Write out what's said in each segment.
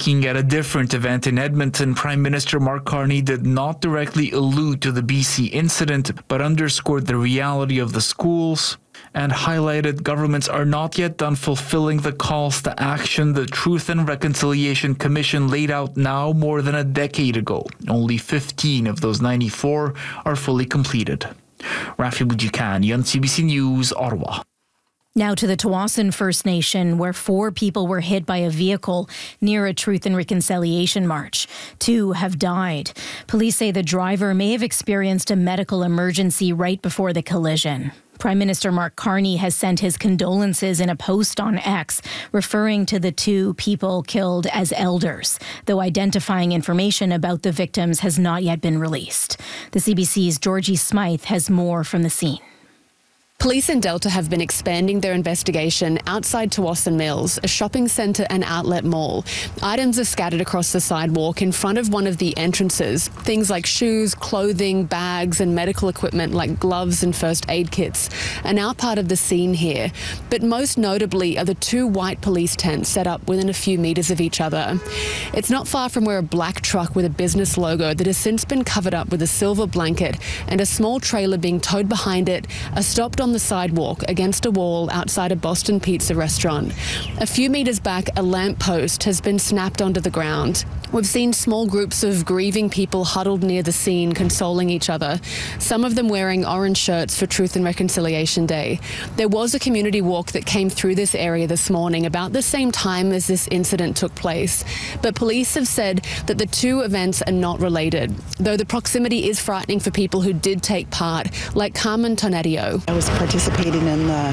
Speaking at a different event in Edmonton, Prime Minister Mark Carney did not directly allude to the BC incident, but underscored the reality of the schools and highlighted governments are not yet done fulfilling the calls to action the Truth and Reconciliation Commission laid out now more than a decade ago. Only 15 of those 94 are fully completed. Rafi Boudjikani on CBC News, Ottawa. Now to the Tsawwassen First Nation, where 4 people were hit by a vehicle near a Truth and Reconciliation march. 2 have died. Police say the driver may have experienced a medical emergency right before the collision. Prime Minister Mark Carney has sent his condolences in a post on X, referring to the 2 people killed as elders, though identifying information about the victims has not yet been released. The CBC's Georgie Smythe has more from the scene. Police in Delta have been expanding their investigation outside Tsawwassen Mills, a shopping centre and outlet mall. Items are scattered across the sidewalk in front of one of the entrances. Things like shoes, clothing, bags and medical equipment like gloves and first aid kits are now part of the scene here. But most notably are the 2 white police tents set up within a few metres of each other. It's not far from where a black truck with a business logo that has since been covered up with a silver blanket and a small trailer being towed behind it are stopped on the sidewalk against a wall outside a Boston Pizza restaurant. A few metres back, a lamp post has been snapped onto the ground. We've seen small groups of grieving people huddled near the scene, consoling each other, some of them wearing orange shirts for Truth and Reconciliation Day. There was a community walk that came through this area this morning about the same time as this incident took place. But police have said that the 2 events are not related, though the proximity is frightening for people who did take part, like Carmen Tonedio. I was participating in the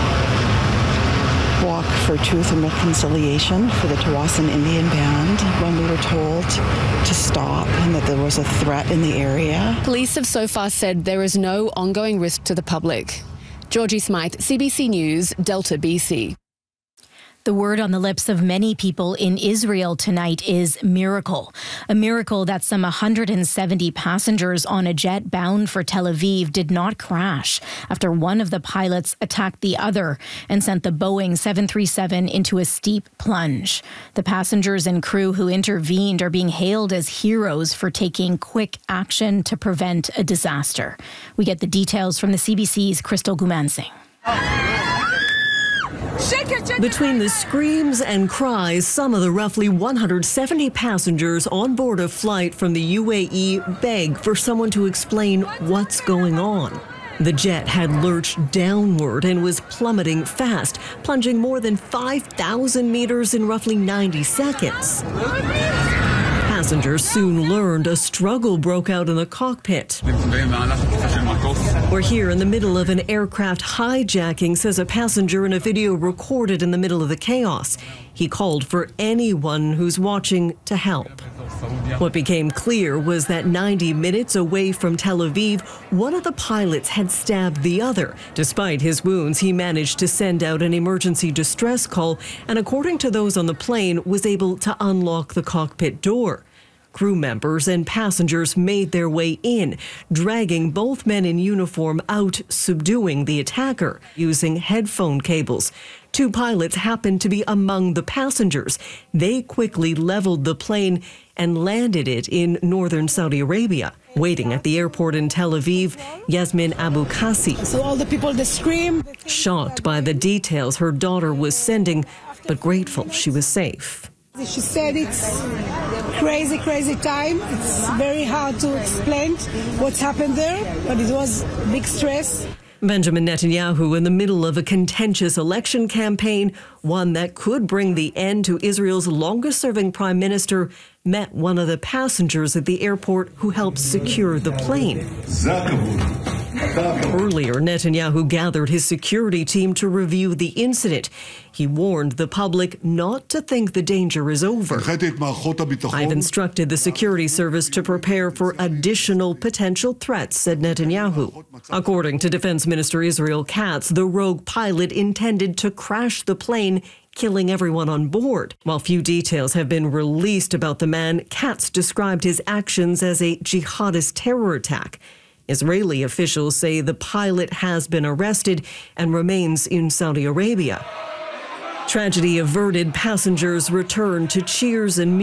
Walk for Truth and Reconciliation for the Tsawwassen Indian Band when we were told to stop and that there was a threat in the area. Police have so far said there is no ongoing risk to the public. Georgie Smythe, CBC News, Delta, BC. The word on the lips of many people in Israel tonight is miracle. A miracle that some 170 passengers on a jet bound for Tel Aviv did not crash after one of the pilots attacked the other and sent the Boeing 737 into a steep plunge. The passengers and crew who intervened are being hailed as heroes for taking quick action to prevent a disaster. We get the details from the CBC's Crystal Gumansing. Between the screams and cries, some of the roughly 170 passengers on board a flight from the UAE beg for someone to explain what's going on. The jet had lurched downward and was plummeting fast, plunging more than 5,000 meters in roughly 90 seconds. Passengers soon learned a struggle broke out in the cockpit. We're here in the middle of an aircraft hijacking, says a passenger in a video recorded in the middle of the chaos. He called for anyone who's watching to help. What became clear was that 90 minutes away from Tel Aviv, one of the pilots had stabbed the other. Despite his wounds, he managed to send out an emergency distress call and, according to those on the plane, was able to unlock the cockpit door. Crew members and passengers made their way in, dragging both men in uniform out, subduing the attacker using headphone cables. 2 pilots happened to be among the passengers. They quickly leveled the plane and landed it in northern Saudi Arabia. Waiting at the airport in Tel Aviv, Yasmin Abu Kasi. So all the people, they scream. Shocked by the details her daughter was sending, but grateful she was safe. She said it's crazy, crazy time. It's very hard to explain what's happened there, but it was big stress. Benjamin Netanyahu, in the middle of a contentious election campaign, one that could bring the end to Israel's longest-serving prime minister, met one of the passengers at the airport who helped secure the plane. Earlier, Netanyahu gathered his security team to review the incident. He warned the public not to think the danger is over. I've instructed the security service to prepare for additional potential threats, said Netanyahu. According to Defense Minister Israel Katz, the rogue pilot intended to crash the plane, killing everyone on board. While few details have been released about the man, Katz described his actions as a jihadist terror attack. Israeli officials say the pilot has been arrested and remains in Saudi Arabia. Tragedy averted, passengers returned to cheers and